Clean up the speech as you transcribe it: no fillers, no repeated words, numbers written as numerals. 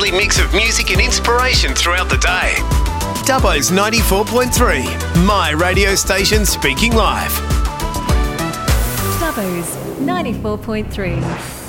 daily mix of music and inspiration throughout the day. Dubbo's 94.3, my radio station speaking live. Dubbo's 94.3.